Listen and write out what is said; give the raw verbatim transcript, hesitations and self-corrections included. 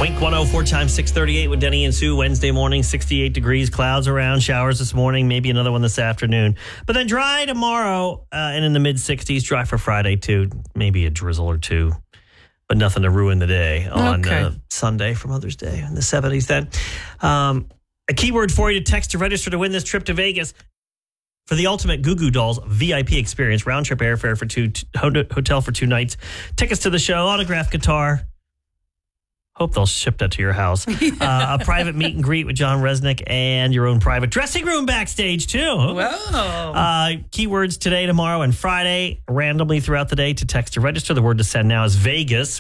Wink one oh four times six thirty-eight with Denny and Sue. Wednesday morning, sixty-eight degrees, clouds around, showers this morning, maybe another one this afternoon. But then dry tomorrow uh, and in the mid sixties, dry for Friday too. Maybe a drizzle or two, but nothing to ruin the day on Okay. uh, Sunday for Mother's Day in the seventies then. Um, a keyword for you to text to register to win this trip to Vegas. For the ultimate Goo Goo Dolls V I P experience, round trip airfare for two, t- hotel for two nights, tickets to the show, autographed guitar. Hope they'll ship that to your house. Uh, a private meet and greet with John Resnick and your own private dressing room backstage too. Wow. Uh, keywords today, tomorrow, and Friday, randomly throughout the day to text to register. The word to send now is Vegas.